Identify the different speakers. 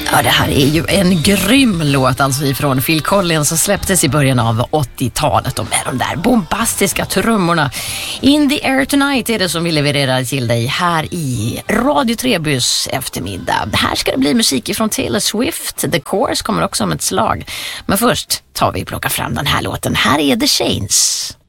Speaker 1: Ja, det här är ju en grym låt alltså ifrån Phil Collins som släpptes i början av 80-talet och med de där bombastiska trummorna. In the Air Tonight är det som vi levererar till dig här i Radio Trebys eftermiddag. Här ska det bli musik ifrån Taylor Swift. The Course kommer också om ett slag. Men först tar vi och plockar fram den här låten. Här är The Chains.